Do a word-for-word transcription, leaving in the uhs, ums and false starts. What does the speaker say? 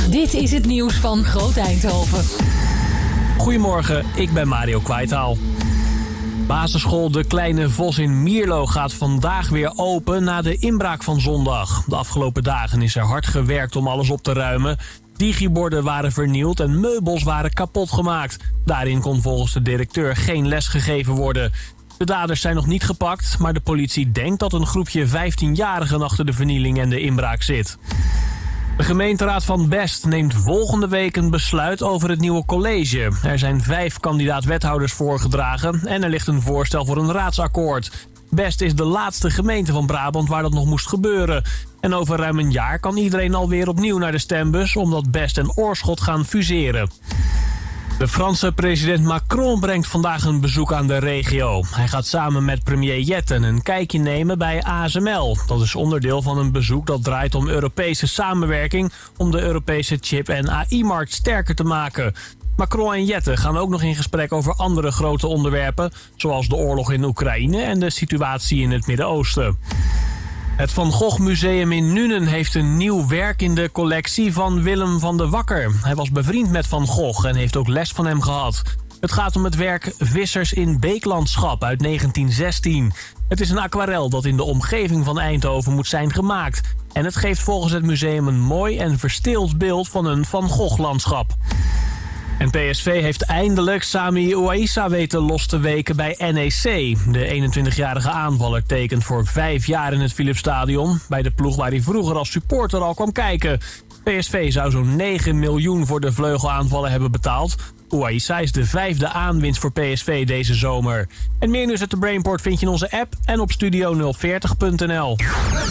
Dit is het nieuws van Groot Eindhoven. Goedemorgen, ik ben Mario Kwijtaal. Basisschool De Kleine Vos in Mierlo gaat vandaag weer open na de inbraak van zondag. De afgelopen dagen is er hard gewerkt om alles op te ruimen. Digiborden waren vernield en meubels waren kapot gemaakt. Daarin kon volgens de directeur geen les gegeven worden. De daders zijn nog niet gepakt, maar de politie denkt dat een groepje vijftienjarigen achter de vernieling en de inbraak zit. De gemeenteraad van Best neemt volgende week een besluit over het nieuwe college. Er zijn vijf kandidaat-wethouders voorgedragen en er ligt een voorstel voor een raadsakkoord. Best is de laatste gemeente van Brabant waar dat nog moest gebeuren. En over ruim een jaar kan iedereen alweer opnieuw naar de stembus, omdat Best en Oorschot gaan fuseren. De Franse president Macron brengt vandaag een bezoek aan de regio. Hij gaat samen met premier Jetten een kijkje nemen bij A S M L. Dat is onderdeel van een bezoek dat draait om Europese samenwerking om de Europese chip- en A I-markt sterker te maken. Macron en Jetten gaan ook nog in gesprek over andere grote onderwerpen, zoals de oorlog in Oekraïne en de situatie in het Midden-Oosten. Het Van Gogh Museum in Nuenen heeft een nieuw werk in de collectie van Willem van de Wakker. Hij was bevriend met Van Gogh en heeft ook les van hem gehad. Het gaat om het werk Vissers in Beeklandschap uit negentien zestien. Het is een aquarel dat in de omgeving van Eindhoven moet zijn gemaakt. En het geeft volgens het museum een mooi en verstild beeld van een Van Gogh-landschap. En P S V heeft eindelijk Sami Ouaissa weten los te weken bij N E C. De eenentwintigjarige aanvaller tekent voor vijf jaar in het Philipsstadion, bij de ploeg waar hij vroeger als supporter al kwam kijken. P S V zou zo'n negen miljoen voor de vleugelaanvaller hebben betaald. Ouaissa is de vijfde aanwinst voor P S V deze zomer. En meer nieuws uit de Brainport vind je in onze app en op studio nul veertig punt n l.